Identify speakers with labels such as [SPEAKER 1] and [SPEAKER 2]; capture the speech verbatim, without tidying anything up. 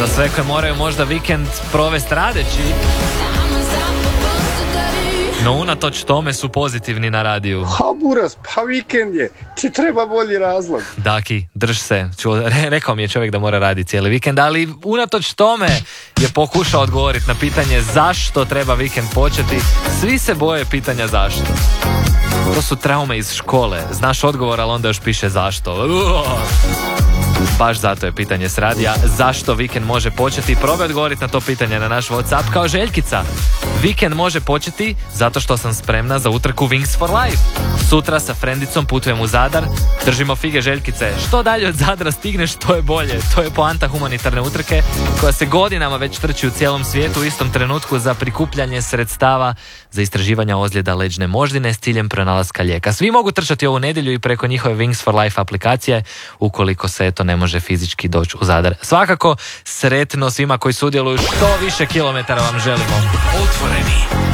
[SPEAKER 1] Za sve koje moraju možda vikend provest radeći, no unatoč tome su pozitivni na radiju.
[SPEAKER 2] Ha buras, pa vikend je, ti treba bolji razlog.
[SPEAKER 1] Daki, drž se. Ču, re, rekao mi je čovjek da mora raditi cijeli vikend, ali unatoč tome je pokušao odgovoriti na pitanje zašto treba vikend početi. Svi se boje pitanja zašto. To su traume iz škole. Znaš odgovor, ali onda još piše zašto. Uo. Baš zato je pitanje s radija zašto vikend može početi. Probaj odgovoriti na to pitanje na naš WhatsApp kao Željkica. Vikend može početi zato što sam spremna za utrku Wings for Life. Sutra sa frendicom putujem u Zadar. Držimo fige Željkice. Što dalje od Zadra stigneš, to je bolje. To je poanta humanitarne utrke koja se godinama već trči u cijelom svijetu u istom trenutku za prikupljanje sredstava za istraživanja ozljeda leđne moždine s ciljem pronalaska lijeka. Svi mogu trčati ovu nedjelju i preko njihove Wings for Life aplikacije ukoliko se to ne može fizički doći u Zadar. Svakako, sretno svima koji sudjeluju, što više kilometara vam želimo.
[SPEAKER 3] Otvoreni.